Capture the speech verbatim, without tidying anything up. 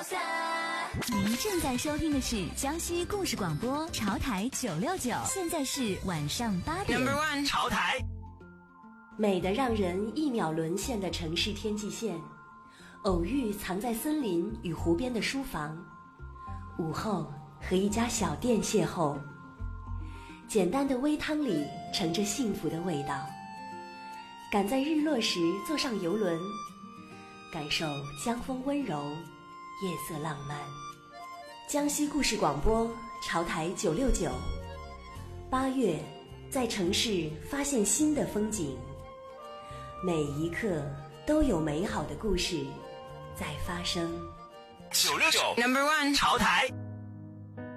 您正在收听的是江西故事广播潮台九六九，现在是晚上八点。 Number one 潮台， 美得让人一秒沦陷的城市天际线，偶遇藏在森林与湖边的书房，午后和一家小店邂逅，简单的微汤里盛着幸福的味道，赶在日落时坐上游轮，感受江风温柔，夜色浪漫。江西故事广播潮台九六九，八月在城市发现新的风景，每一刻都有美好的故事在发生。 九六九 Number one 潮台。